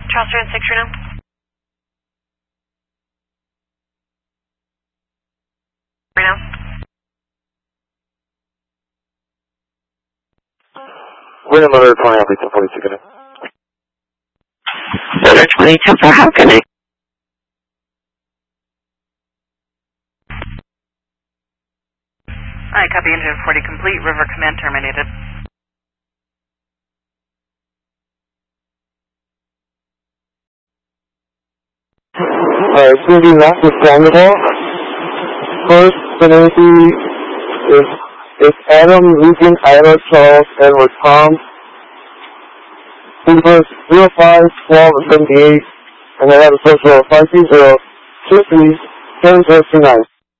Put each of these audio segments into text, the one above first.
Charleston 6 Reno. Reno. Reno Motor 20, I'll be 1042, good night. Motor 20, 10 for how can I? Alright, copy engine 40 complete, river command terminated. Alright, it's going to be Max with Sandoval. First, the name is Adam, Lincoln, Ida, Charles, Edward, Tom. Numbers 05, 12, and 78, and I have a social of 530 60 7029.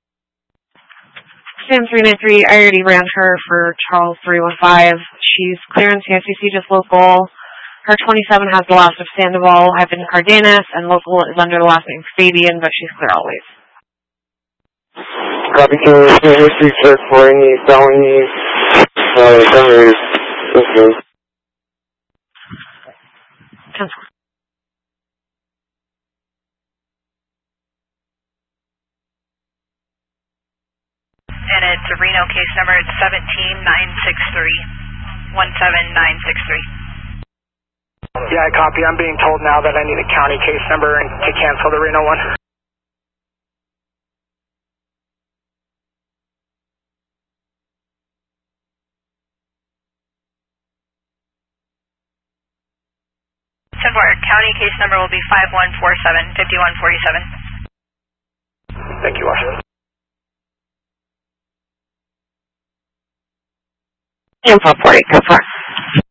Sam 393, I already ran her for Charles 315. She's clear in CICC, just local. Her 27 has the last of Sandoval. I've been Cardenas, and local is under the last name Fabian, but she's clear always. Copy to history check for any felonies, summary. And it's a Reno case number, it's 17963. 17963. Yeah, I copy. I'm being told now that I need a county case number and to cancel the Reno one. County case number will be 5147 5147. Thank you, Washington. Info 40, go for it.